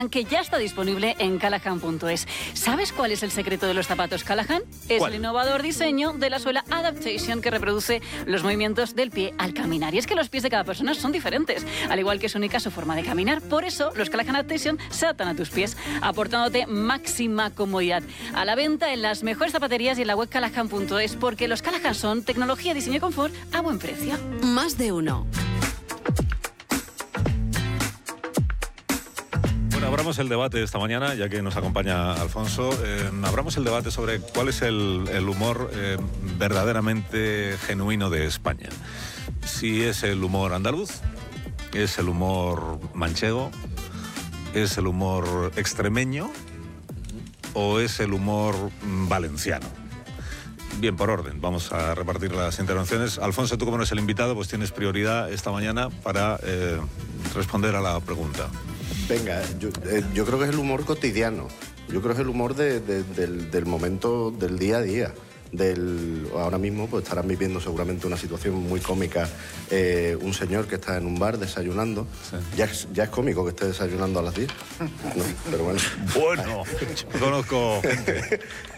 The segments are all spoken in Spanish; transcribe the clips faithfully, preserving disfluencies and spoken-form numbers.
que ya está disponible en Callahan punto es. ¿Sabes cuál es el secreto de los zapatos Callahan? Es ¿Cuál? el innovador diseño de la suela Adaptation que reproduce los movimientos del pie al caminar. Y es que los pies de cada persona son diferentes, al igual que es única su forma de caminar. Por eso, los Callahan Adaptation se adaptan a tus pies, aportándote máxima comodidad. A la venta en las mejores zapaterías y en la web Callahan punto es, porque los Callahan son tecnología, diseño y confort a buen precio. Más de uno. Abramos el debate esta mañana, ya que nos acompaña Alfonso. Eh, abramos el debate sobre cuál es el, el humor eh, verdaderamente genuino de España. Si es el humor andaluz, es el humor manchego, es el humor extremeño o es el humor valenciano. Bien, por orden, vamos a repartir las intervenciones. Alfonso, tú como eres el invitado, pues tienes prioridad esta mañana para eh, responder a la pregunta. Venga, yo, eh, yo creo que es el humor cotidiano. Yo creo que es el humor de, de, del, del momento, del día a día. Del, ahora mismo pues estarán viviendo seguramente una situación muy cómica. Eh, un señor que está en un bar desayunando. Sí. Ya, es, ya es cómico que esté desayunando a las diez. No, pero bueno. Bueno, conozco gente.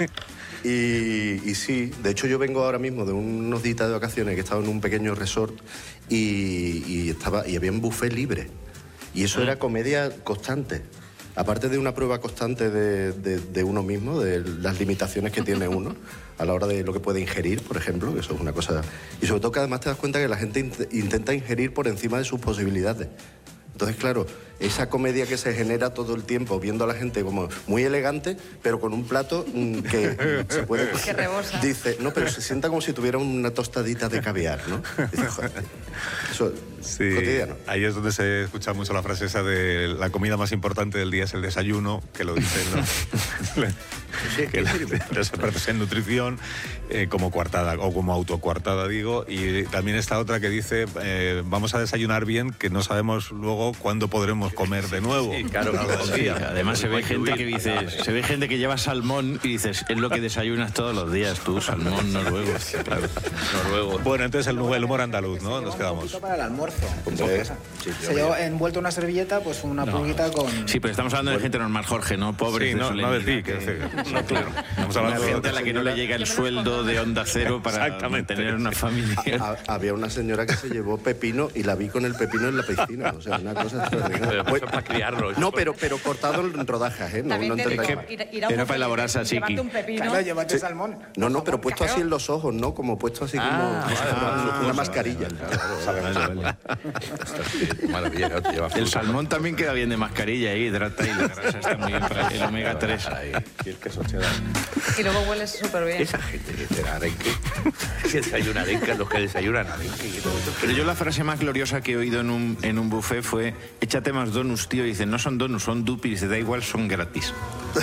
Y, y sí, de hecho yo vengo ahora mismo de unos días de vacaciones que he estado en un pequeño resort y, y, estaba, y había un buffet libre. Y eso era comedia constante. Aparte de una prueba constante de, de, de uno mismo, de las limitaciones que tiene uno a la hora de lo que puede ingerir, por ejemplo, que eso es una cosa... Y sobre todo que además te das cuenta que la gente int- intenta ingerir por encima de sus posibilidades. Entonces, claro, esa comedia que se genera todo el tiempo, viendo a la gente como muy elegante, pero con un plato mmm, que se puede... Que rebosa. Dice, no, pero se sienta como si tuviera una tostadita de caviar, ¿no? Dice, joder, eso sí, cotidiano. Ahí es donde se escucha mucho la frase esa de la comida más importante del día es el desayuno, que lo dicen ¿no? Sí, que los expertos en nutrición, eh, como coartada, o como autocoartada, digo, y también está otra que dice, eh, vamos a desayunar bien, que no sabemos luego cuándo podremos comer de nuevo. Sí, claro, claro, sí. Además se ve gente que dice, se ve gente que lleva salmón y dices, es lo que desayunas todos los días tú, salmón noruego. Claro. Noruego. Bueno, entonces el, el humor andaluz, ¿no? Nos quedamos. Para el almuerzo. Sí, se lleva envuelto una servilleta, pues una no. pulguita con... Sí, pero estamos hablando de gente normal, Jorge, no pobres. Sí, de no, no de ti, que, que, no, claro. Estamos hablando de gente de a la que no le llega el sueldo de Onda Cero para mantener una familia. Ha, había una señora que se llevó pepino y la vi con el pepino en la piscina. O sea, una cosa extraordinaria. Pues, para criarlo. No, pero, pero cortado en rodajas, ¿eh? No, no entendáis. Era para elaborarse así. Llévate un pepino. Claro, llévate salmón. No, no, pero puesto así en los ojos, ¿no? Como puesto así como ah, ah, una ah, mascarilla. Maravilla, el salmón también queda bien de mascarilla ahí, hidrata y la grasa está muy bien para el omega tres. Y luego huele súper bien. Esa gente que te da arenque, que desayuna arenque, los que desayunan arenque. Pero yo la frase más gloriosa que he oído en un, en un buffet fue, échate más donuts, tío. Y dicen, no son donuts, son dupis. Dice, da igual, son gratis.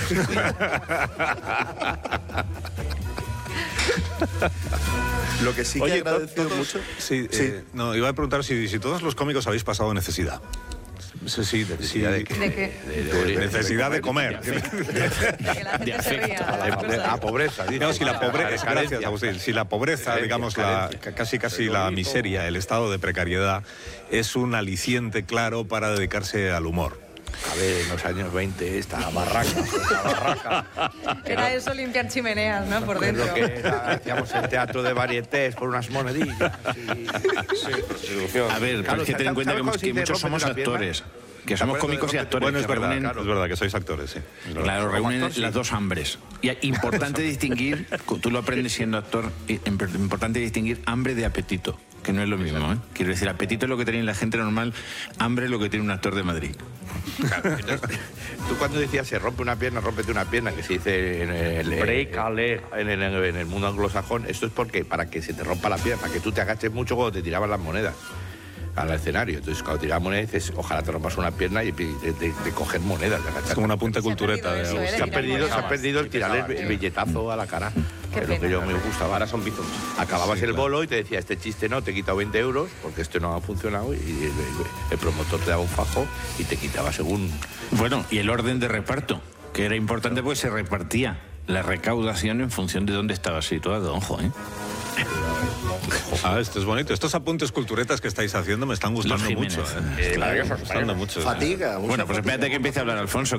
Lo que sí que Oye, he agradecido todos, mucho... Sí, sí. Eh, no, iba a preguntar si, si todos los cómicos habéis pasado necesidad. Sí, sí, necesidad de, ¿De qué? De, de, de, de necesidad de comer. De, que la gente se ría. A pobreza. No, si la pobreza, gracias, Agustín. Si la pobreza, digamos, la, casi casi la miseria, el estado de precariedad, es un aliciente claro para dedicarse al humor. A ver, en los años veinte, esta barraca, esta barraca. Era eso, limpiar chimeneas, ¿no? Por dentro. Lo que era, hacíamos el teatro de varietés por unas monedillas. Sí, sí, a ver, pero es que ten en cuenta que, que muchos somos actores. Que somos cómicos y actores. Bueno, es que verdad, reúnen, claro, es verdad que sois actores, sí. Claro, reúnen actor, sí. Las dos hambres. Y importante distinguir, tú lo aprendes siendo actor, importante distinguir hambre de apetito, que no es lo mismo, ¿eh? Quiero decir, apetito es lo que tiene la gente normal, hambre es lo que tiene un actor de Madrid. Claro, entonces, tú cuando decías se rompe una pierna, rómpete una pierna, que se dice en el break a leg, en el, en el mundo anglosajón, esto es porque para que se te rompa la pierna, que tú te agaches mucho cuando te tiraban las monedas al escenario. Entonces, cuando tirabas monedas, dices, ojalá te rompas una pierna y de, de, de coger monedas. De es como una punta cultureta. Se ha perdido, de eso, se ha perdido, se ha perdido el tirar el, el billetazo a la cara. Qué es pena. lo que yo me gustaba. Ahora son bizos. Acababas sí, el claro. bolo y te decía, este chiste no, te he quitado veinte euros porque esto no ha funcionado. Y el, el, el promotor te daba un fajo y te quitaba según... Bueno, y el orden de reparto, que era importante porque se repartía la recaudación en función de dónde estabas situado, ojo, ¿eh? Ah, esto es bonito. Estos apuntes culturetas que estáis haciendo me están gustando mucho. ¿eh? Eh, me están gustando mucho. Fatiga. Bueno, pues espérate que empiece a hablar Alfonso.